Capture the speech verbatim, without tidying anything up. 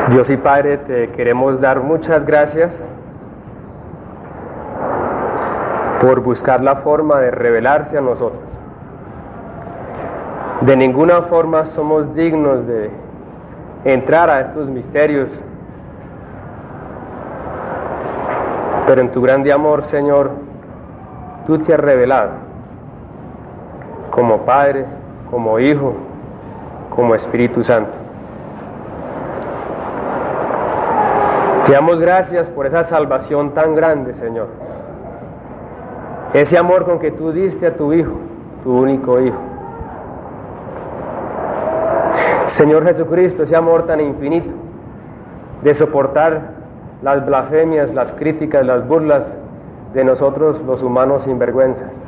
Dios y Padre, te queremos dar muchas gracias por buscar la forma de revelarse a nosotros. De ninguna forma somos dignos de entrar a estos misterios, pero en tu grande amor, Señor, tú te has revelado como Padre, como Hijo, como Espíritu Santo. Te damos gracias por esa salvación tan grande, Señor. Ese amor con que tú diste a tu Hijo, tu único Hijo. Señor Jesucristo, ese amor tan infinito de soportar las blasfemias, las críticas, las burlas de nosotros los humanos sinvergüenzas.